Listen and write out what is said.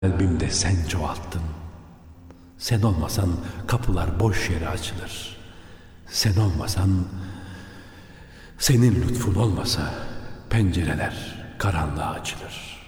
Kalbimde sen çoğalttın. Sen olmasan kapılar boş yere açılır. Sen olmasan, senin lütfun olmasa pencereler karanlığa açılır.